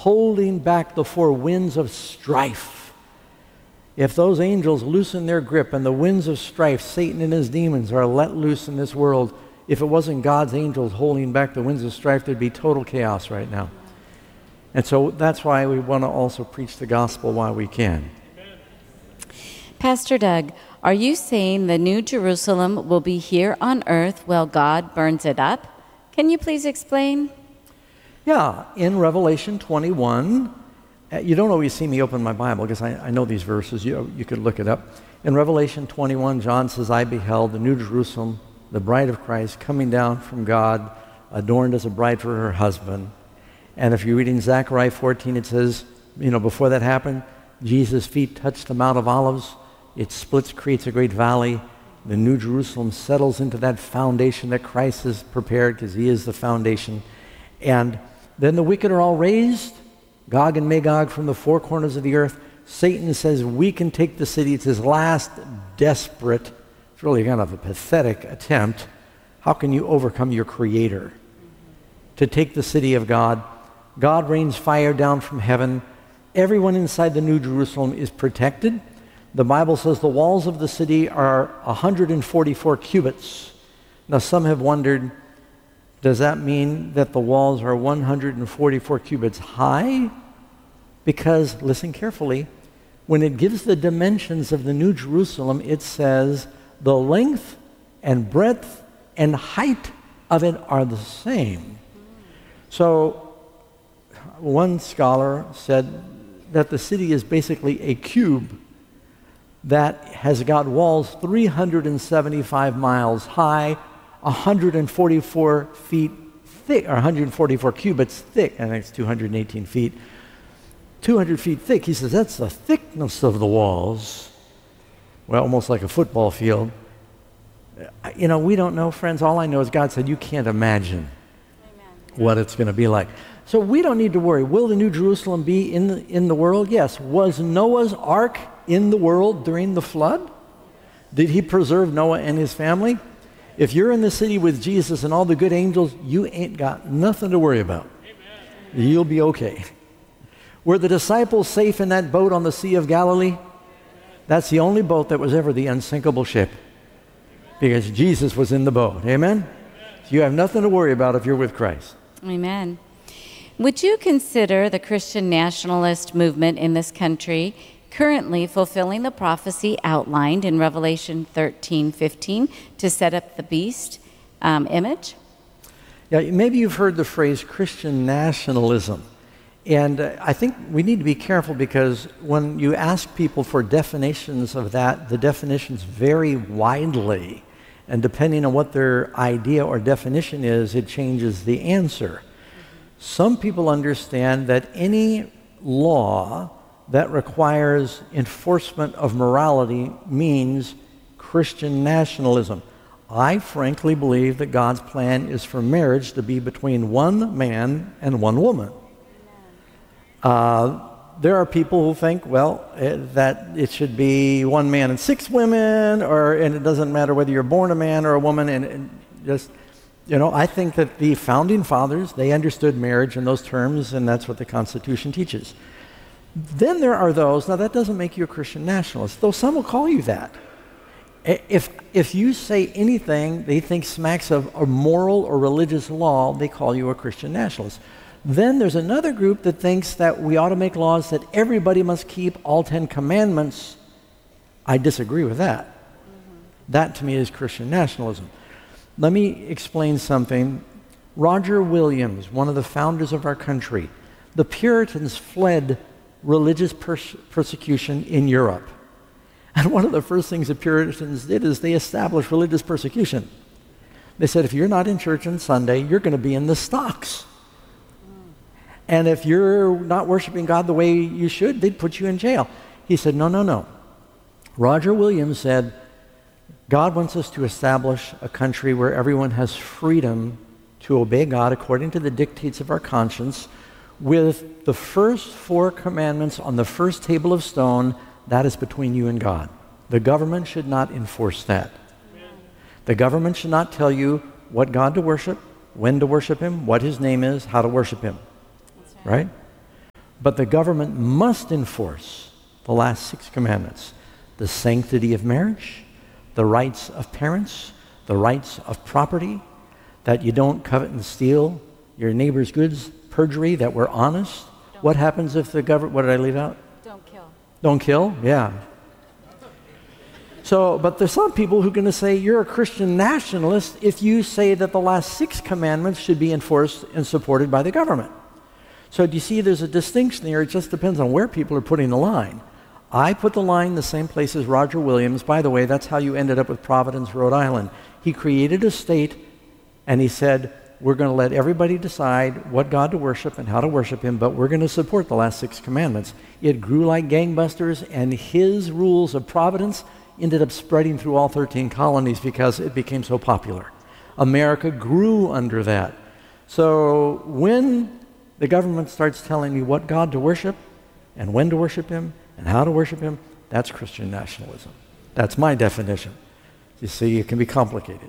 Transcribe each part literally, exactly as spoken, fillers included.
holding back the four winds of strife. If those angels loosen their grip and the winds of strife, Satan and his demons, are let loose in this world, if it wasn't God's angels holding back the winds of strife, there'd be total chaos right now. And so that's why we want to also preach the gospel while we can. Pastor Doug, are you saying the New Jerusalem will be here on earth while God burns it up? Can you please explain? Yeah, in Revelation twenty-one, uh, you don't always see me open my Bible because I, I know these verses. You, you could look it up. In Revelation twenty-one, John says, I beheld the New Jerusalem, the bride of Christ, coming down from God, adorned as a bride for her husband. And if you read in Zechariah fourteen, it says, you know, before that happened, Jesus' feet touched the Mount of Olives. It splits, creates a great valley. The New Jerusalem settles into that foundation that Christ has prepared because he is the foundation. And then the wicked are all raised, Gog and Magog from the four corners of the earth. Satan says, we can take the city. It's his last desperate, it's really kind of a pathetic attempt. How can you overcome your creator? To take the city of God. God rains fire down from heaven. Everyone inside the New Jerusalem is protected. The Bible says the walls of the city are one hundred forty-four cubits. Now some have wondered, does that mean that the walls are one hundred forty-four cubits high? Because, listen carefully, when it gives the dimensions of the New Jerusalem, it says the length and breadth and height of it are the same. So one scholar said that the city is basically a cube that has got walls three hundred seventy-five miles high, one hundred forty-four feet thick, or one hundred forty-four cubits thick. I think it's two hundred eighteen feet. two hundred feet thick. He says that's the thickness of the walls. Well, almost like a football field. You know, we don't know, friends. All I know is God said you can't imagine Amen. What it's going to be like. So we don't need to worry. Will the New Jerusalem be in the, in the world? Yes. Was Noah's ark in the world during the flood? Did he preserve Noah and his family? If you're in the city with Jesus and all the good angels, you ain't got nothing to worry about. Amen. You'll be okay. Were the disciples safe in that boat on the Sea of Galilee? That's the only boat that was ever the unsinkable ship, because Jesus was in the boat. Amen? So you have nothing to worry about if you're with Christ. Amen. Would you consider the Christian nationalist movement in this country currently fulfilling the prophecy outlined in Revelation thirteen fifteen to set up the beast um, image? Yeah, maybe you've heard the phrase Christian nationalism. And uh, I think we need to be careful, because when you ask people for definitions of that, the definitions vary widely. And depending on what their idea or definition is, it changes the answer. Some people understand that any law that requires enforcement of morality means Christian nationalism. I frankly believe that God's plan is for marriage to be between one man and one woman. Uh, there are people who think, well, uh, that it should be one man and six women, or and it doesn't matter whether you're born a man or a woman, and, and just, you know, I think that the founding fathers, they understood marriage in those terms, and that's what the Constitution teaches. Then there are those, now that doesn't make you a Christian nationalist, though some will call you that. If, if you say anything they think smacks of a moral or religious law, they call you a Christian nationalist. Then there's another group that thinks that we ought to make laws that everybody must keep all Ten Commandments. I disagree with that. Mm-hmm. That to me is Christian nationalism. Let me explain something. Roger Williams, one of the founders of our country, the Puritans fled religious pers- persecution in Europe. And one of the first things the Puritans did is they established religious persecution. They said, if you're not in church on Sunday, you're going to be in the stocks. And if you're not worshiping God the way you should, they'd put you in jail. He said, no, no, no. Roger Williams said, God wants us to establish a country where everyone has freedom to obey God according to the dictates of our conscience, with the first four commandments on the first table of stone. That is between you and God. The government should not enforce that. Amen. The government should not tell you what God to worship, when to worship him, what his name is, how to worship him. That's right. Right? But the government must enforce the last six commandments: the sanctity of marriage, the rights of parents, the rights of property, that you don't covet and steal your neighbor's goods, perjury, that we're honest. Don't what happens if the government, what did I leave out? Don't kill. Don't kill? Yeah. So, but there's some people who are going to say you're a Christian nationalist if you say that the last six commandments should be enforced and supported by the government. So do you see there's a distinction there? It just depends on where people are putting the line. I put the line the same place as Roger Williams. By the way, that's how you ended up with Providence, Rhode Island. He created a state, and he said, we're going to let everybody decide what God to worship and how to worship him, but we're going to support the last six commandments. It grew like gangbusters, and his rules of Providence ended up spreading through all thirteen colonies because it became so popular. America grew under that. So when the government starts telling you what God to worship and when to worship him and how to worship him, that's Christian nationalism. That's my definition. You see, it can be complicated.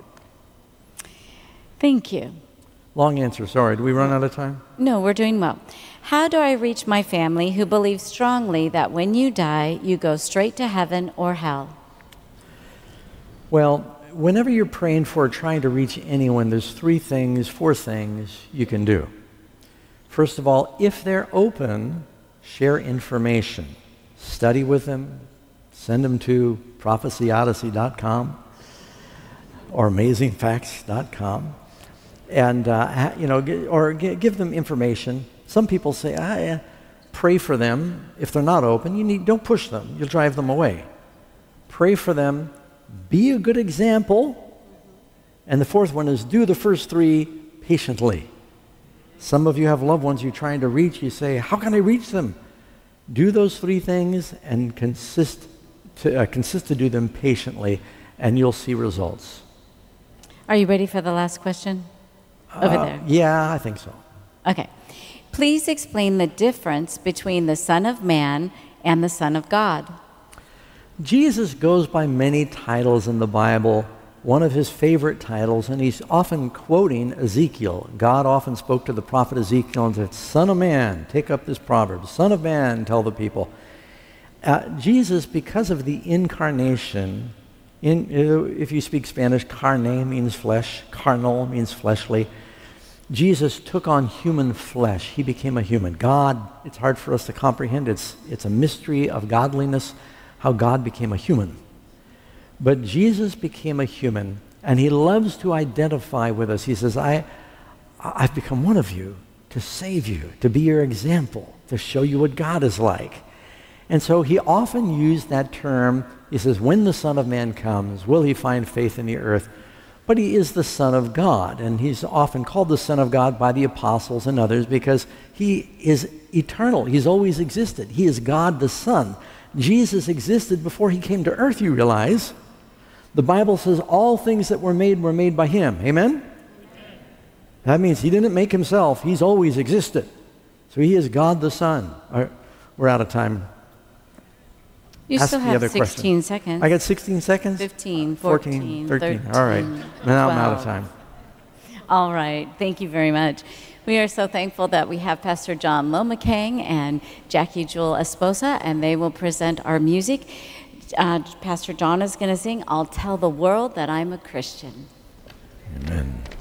Thank you. Long answer, sorry. Did we run out of time? No, we're doing well. How do I reach my family who believe strongly that when you die, you go straight to heaven or hell? Well, whenever you're praying for or trying to reach anyone, there's three things, four things you can do. First of all, if they're open, share information. Study with them. Send them to prophecy odyssey dot com or amazing facts dot com. And, uh, you know, or give them information. Some people say, ah, pray for them. If they're not open, you need, don't push them. You'll drive them away. Pray for them. Be a good example. And the fourth one is do the first three patiently. Some of you have loved ones you're trying to reach. You say, how can I reach them? Do those three things and consist to, uh, consist to do them patiently, and you'll see results. Are you ready for the last question? Over Uh, there. yeah, I think so. Okay. Please explain the difference between the Son of Man and the Son of God. Jesus goes by many titles in the Bible. One of his favorite titles, and he's often quoting Ezekiel. God often spoke to the prophet Ezekiel and said, Son of man, take up this proverb. Son of man, tell the people. Uh, Jesus, because of the incarnation, in, if you speak Spanish, carne means flesh, carnal means fleshly. Jesus took on human flesh. He became a human. God, it's hard for us to comprehend. It's, it's a mystery of godliness, how God became a human. But Jesus became a human, and he loves to identify with us. He says, I, I've become one of you to save you, to be your example, to show you what God is like. And so he often used that term. He says, when the Son of Man comes, will he find faith in the earth? But he is the Son of God, and he's often called the Son of God by the apostles and others because he is eternal. He's always existed. He is God the Son. Jesus existed before he came to earth, you realize. The Bible says all things that were made were made by him. Amen? Amen? That means he didn't make himself. He's always existed. So he is God the Son. All right, we're out of time. You Ask still the have other sixteen question. seconds. I got sixteen seconds? fifteen, fourteen, fourteen, thirteen. thirteen, All right. Now I'm out of twelve. time. All right. Thank you very much. We are so thankful that we have Pastor John Lomacang and Jackie Jewel Esposa, and they will present our music. Uh, Pastor John is going to sing, I'll Tell the World That I'm a Christian. Amen.